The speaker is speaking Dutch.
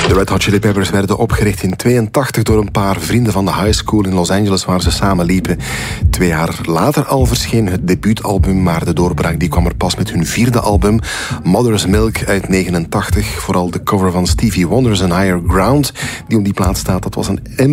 De Red Hot Chili Peppers werden opgericht in 1982 door een paar vrienden van de high school in Los Angeles waar ze samen liepen. 2 jaar later al verscheen het debuutalbum, maar de doorbraak die kwam er pas met hun 4e album, Mother's Milk uit 1989. Vooral de cover van Stevie Wonder's Higher Ground, die op die plaat staat, dat was een